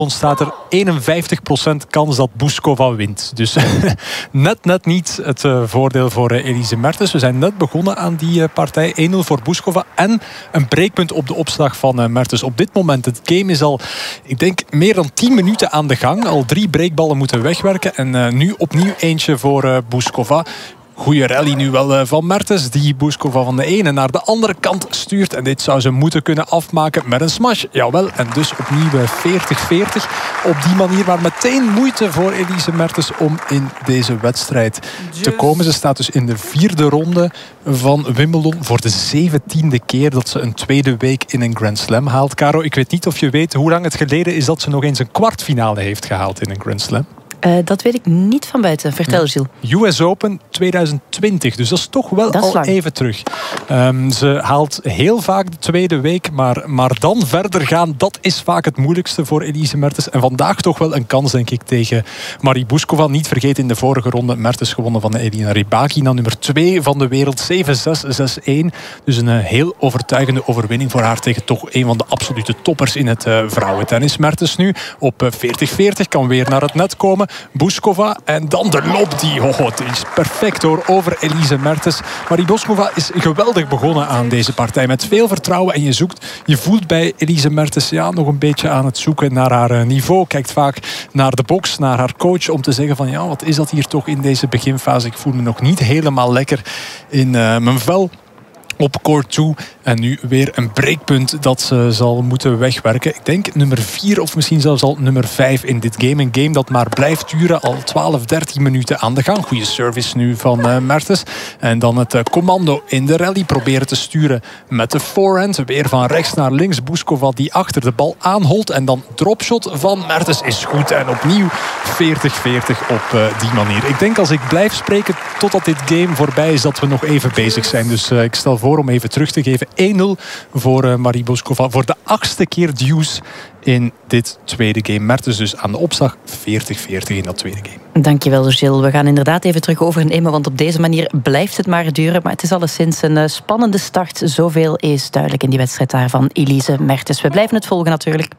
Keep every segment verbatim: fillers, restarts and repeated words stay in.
ontstaat er eenenvijftig procent kans dat Bouzkova wint. Dus net, net niet het uh, voordeel voor uh, Elise Mertens. We zijn net begonnen aan die uh, partij. één nul voor Bouzkova en een breekpunt op de opslag van uh, Mertens. Op dit moment, het game is al, ik denk, meer dan tien minuten aan de gang. Al drie breekballen moeten wegwerken. En uh, nu opnieuw eentje voor uh, Bouzkova. Goeie rally nu wel van Mertens, die Bouzkova van de ene naar de andere kant stuurt. En dit zou ze moeten kunnen afmaken met een smash. Jawel, en dus opnieuw veertig veertig. Op die manier, maar meteen moeite voor Elise Mertens om in deze wedstrijd te komen. Ze staat dus in de vierde ronde van Wimbledon voor de zeventiende keer dat ze een tweede week in een Grand Slam haalt. Caro, ik weet niet of je weet hoe lang het geleden is dat ze nog eens een kwartfinale heeft gehaald in een Grand Slam. Uh, dat weet ik niet van buiten. Vertel, Gilles. U S Open twintig twintig. Dus dat is toch wel is al lang. Even terug. Um, ze haalt heel vaak de tweede week. Maar, maar dan verder gaan, dat is vaak het moeilijkste voor Elise Mertens. En vandaag toch wel een kans, denk ik, tegen Marie Bouzkova. Niet vergeten in de vorige ronde Mertens gewonnen van Elina Rybakina. Nummer twee van de wereld. zeven zes, zes één. Dus een uh, heel overtuigende overwinning voor haar tegen toch een van de absolute toppers in het uh, vrouwentennis. Mertens nu op veertig veertig. Kan weer naar het net komen. Bouzkova en dan de lob. Die, oh, die is perfect hoor, over Elise Mertens. Maar die Bouzkova is geweldig begonnen aan deze partij. Met veel vertrouwen en je zoekt, je voelt bij Elise Mertens ja, nog een beetje aan het zoeken naar haar niveau. Kijkt vaak naar de box, naar haar coach om te zeggen van ja, wat is dat hier toch in deze beginfase. Ik voel me nog niet helemaal lekker in uh, mijn vel. Op court toe. En nu weer een breekpunt dat ze zal moeten wegwerken. Ik denk nummer vier of misschien zelfs al nummer vijf in dit game. Een game dat maar blijft duren. Al twaalf, dertien minuten aan de gang. Goede service nu van uh, Mertens. En dan het uh, commando in de rally. Proberen te sturen met de forehand. Weer van rechts naar links. Bouzkova die achter de bal aanholt. En dan dropshot van Mertens is goed. En opnieuw veertig veertig op uh, die manier. Ik denk als ik blijf spreken totdat dit game voorbij is dat we nog even bezig zijn. Dus uh, ik stel voor om even terug te geven. één nul voor uh, Marie Bouzkova. Voor de achtste keer deuce in dit tweede game. Mertens dus aan de opslag veertig veertig in dat tweede game. Dankjewel, Gilles. We gaan inderdaad even terug overnemen, want op deze manier blijft het maar duren. Maar het is alleszins een uh, spannende start. Zoveel is duidelijk in die wedstrijd daar van Elise Mertens. We blijven het volgen natuurlijk.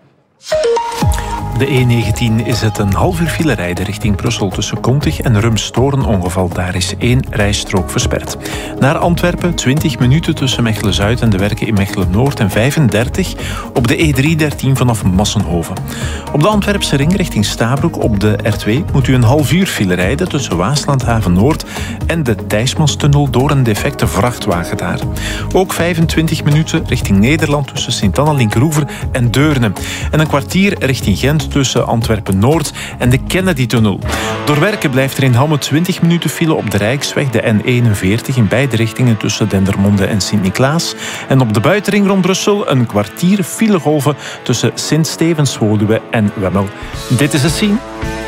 De E negentien is het een half uur file rijden richting Brussel tussen Kontig en Rums-Torenongeval. Daar is één rijstrook versperd. Naar Antwerpen twintig minuten tussen Mechelen-Zuid en de werken in Mechelen-Noord en vijfendertig op de E driehonderddertien vanaf Massenhoven. Op de Antwerpse ring richting Stabroek op de R twee moet u een half uur file rijden tussen Waaslandhaven-Noord en de Thijsmanstunnel door een defecte vrachtwagen daar. Ook vijfentwintig minuten richting Nederland tussen Sint-Anna-Linkroever en Deurne. En een kwartier richting Gent tussen Antwerpen-Noord en de Kennedy-tunnel. Door werken blijft er in Hamme twintig minuten file op de Rijksweg, de N eenenveertig, in beide richtingen tussen Dendermonde en Sint-Niklaas. En op de buitenring rond Brussel een kwartier filegolven tussen Sint-Stevens-Woluwe en Wemmel. Dit is het zien.